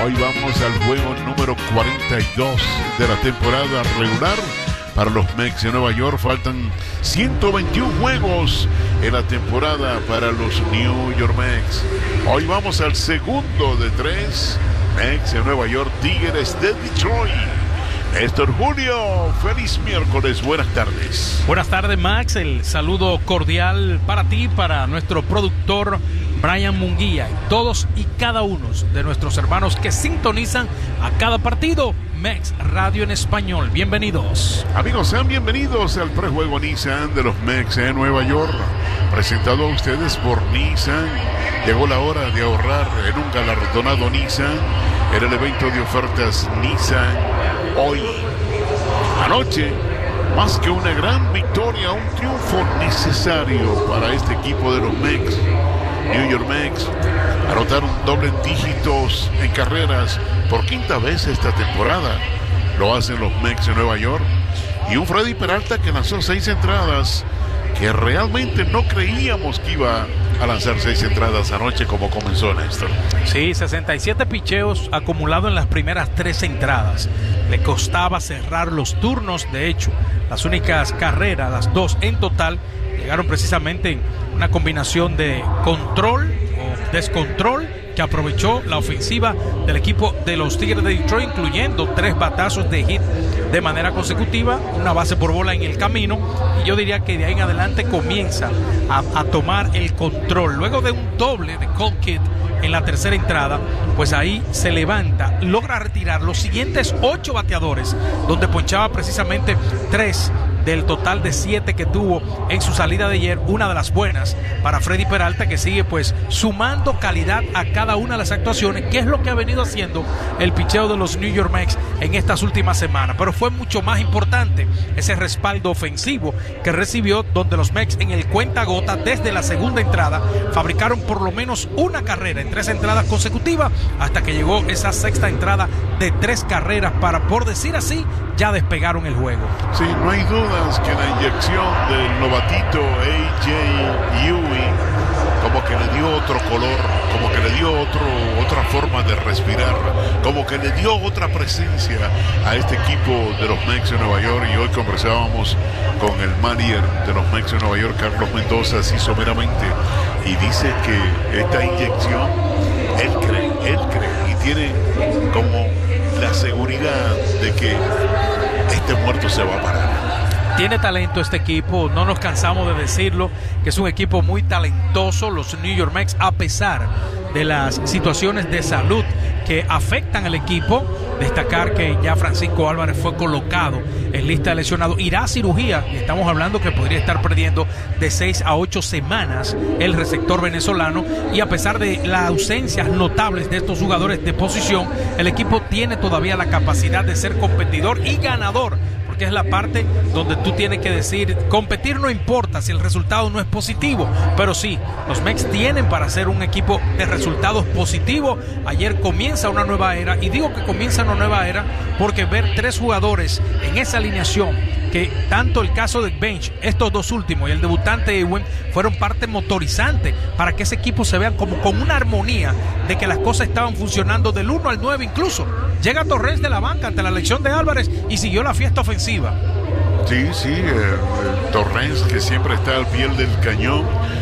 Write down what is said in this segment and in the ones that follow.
Hoy vamos al juego número 42 de la temporada regular para los Mets de Nueva York. Faltan 121 juegos en la temporada para los New York Mets. Hoy vamos al segundo de 3. Mets de Nueva York, Tigres de Detroit. Néstor Julio, feliz miércoles, buenas tardes. Buenas tardes, Max, el saludo cordial para ti, para nuestro productor Brian Munguía y todos y cada uno de nuestros hermanos que sintonizan a cada partido. Mets Radio en Español, bienvenidos. Amigos, sean bienvenidos al prejuego Nissan de los Mets de Nueva York, presentado a ustedes por Nissan. Llegó la hora de ahorrar en un galardonado Nissan en el evento de ofertas Nissan hoy. Anoche, más que una gran victoria, un triunfo necesario para este equipo de los Mets. New York Mets anotaron doble dígitos en carreras por quinta vez esta temporada. Lo hacen los Mets de Nueva York. Y un Freddy Peralta que lanzó 6 entradas, que realmente no creíamos que iba a lanzar 6 entradas anoche como comenzó, Néstor. Sí, 67 picheos acumulados en las primeras 3 entradas. Le costaba cerrar los turnos. De hecho, las únicas carreras, las 2 en total, llegaron precisamente en una combinación de control o descontrol que aprovechó la ofensiva del equipo de los Tigres de Detroit, incluyendo 3 batazos de hit de manera consecutiva, una base por bola en el camino, y yo diría que de ahí en adelante comienza a tomar el control. Luego de un doble de Colquitt en la tercera entrada, pues ahí se levanta, logra retirar los siguientes 8 bateadores, donde ponchaba precisamente 3 del total de 7 que tuvo en su salida de ayer. Una de las buenas para Freddy Peralta, que sigue pues sumando calidad a cada una de las actuaciones, que es lo que ha venido haciendo el picheo de los New York Mets en estas últimas semanas. Pero fue mucho más importante ese respaldo ofensivo que recibió, donde los Mets en el cuentagota desde la segunda entrada fabricaron por lo menos una carrera en 3 entradas consecutivas, hasta que llegó esa sexta entrada de 3 carreras para, por decir así, ya despegaron el juego. Sí, no hay dudas que la inyección del novatito A.J. Ewing como que le dio otro color, como que le dio otra forma de respirar, como que le dio otra presencia a este equipo de los Mets de Nueva York. Y hoy conversábamos con el manager de los Mets de Nueva York, Carlos Mendoza, así someramente, y dice que esta inyección, él cree y tiene como la seguridad de que este muerto se va a parar. Tiene talento este equipo, no nos cansamos de decirlo, que es un equipo muy talentoso, los New York Mets, a pesar de las situaciones de salud que afectan al equipo. Destacar que ya Francisco Álvarez fue colocado en lista de lesionados, irá a cirugía, y estamos hablando que podría estar perdiendo de 6 a 8 semanas el receptor venezolano. Y a pesar de las ausencias notables de estos jugadores de posición, el equipo tiene todavía la capacidad de ser competidor y ganador, que es la parte donde tú tienes que decir, competir no importa si el resultado no es positivo, pero sí, los Mets tienen para ser un equipo de resultados positivos. Ayer comienza una nueva era, y digo que comienza una nueva era porque ver 3 jugadores en esa alineación, que tanto el caso del bench, estos 2 últimos, y el debutante Ewing, fueron parte motorizante para que ese equipo se vea como con una armonía de que las cosas estaban funcionando del 1 al 9 incluso. Llega Torres de la banca ante la elección de Álvarez y siguió la fiesta ofensiva. Sí, Torres, que siempre está al pie del cañón,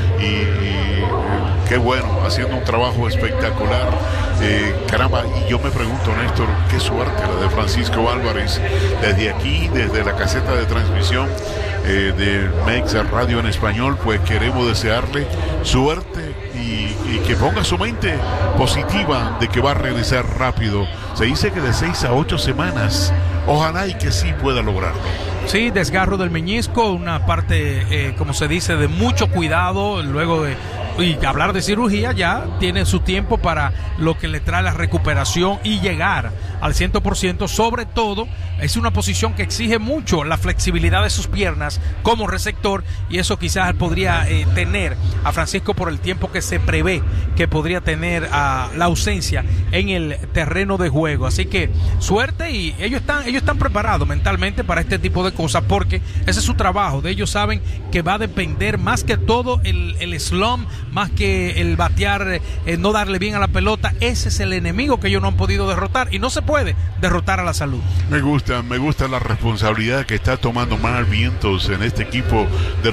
y qué bueno, haciendo un trabajo espectacular. Caramba, y yo me pregunto, Néstor, qué suerte la de Francisco Álvarez. Desde aquí, desde la caseta de transmisión de Mets Radio en Español, pues queremos desearle suerte y que ponga su mente positiva de que va a regresar rápido. Se dice que de 6 a 8 semanas, ojalá y que sí pueda lograrlo. Sí, desgarro del meñisco, una parte, como se dice, de mucho cuidado. Luego de y hablar de cirugía, ya tiene su tiempo para lo que le trae la recuperación y llegar al 100%. Sobre todo, es una posición que exige mucho la flexibilidad de sus piernas como receptor, y eso quizás podría tener a Francisco por el tiempo que se prevé que podría tener la ausencia en el terreno de juego. Así que suerte, y ellos están preparados mentalmente para este tipo de cosas, porque ese es su trabajo. De ellos saben que va a depender más que todo el slump, más que el batear, no darle bien a la pelota. Ese es el enemigo que ellos no han podido derrotar, y no se puede derrotar a la salud. Me gusta la responsabilidad que está tomando Mark Vientos en este equipo de